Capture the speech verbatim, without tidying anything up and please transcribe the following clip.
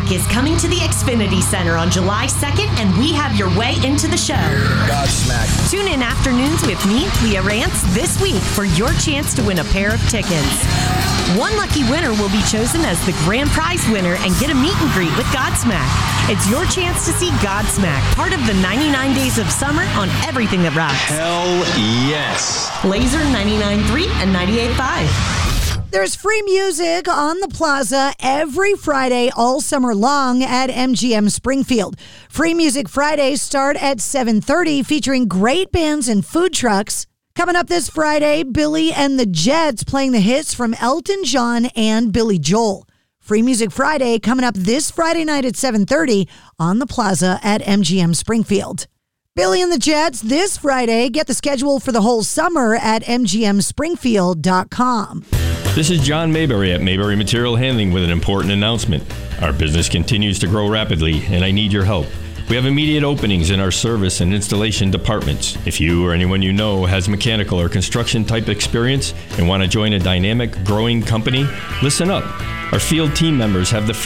Godsmack is coming to the Xfinity Center on July second, and we have your way into the show. Godsmack. Tune in afternoons with me, Leah Rance, this week for your chance to win a pair of tickets. One lucky winner will be chosen as the grand prize winner and get a meet and greet with Godsmack. It's your chance to see Godsmack, part of the ninety-nine Days of Summer on everything that rocks. Hell yes. Laser ninety-nine point three and ninety-eight point five. There's free music on the plaza every Friday all summer long at M G M Springfield. Free Music Fridays start at seven thirty, featuring great bands and food trucks. Coming up this Friday, Billy and the Jets playing the hits from Elton John and Billy Joel. Free Music Friday coming up this Friday night at seven thirty on the plaza at M G M Springfield. Billy and the Jets this Friday. Get the schedule for the whole summer at m g m springfield dot com. This is John Mayberry at Mayberry Material Handling with an important announcement. Our business continues to grow rapidly, and I need your help. We have immediate openings in our service and installation departments. If you or anyone you know has mechanical or construction type experience and want to join a dynamic, growing company, listen up. Our field team members have the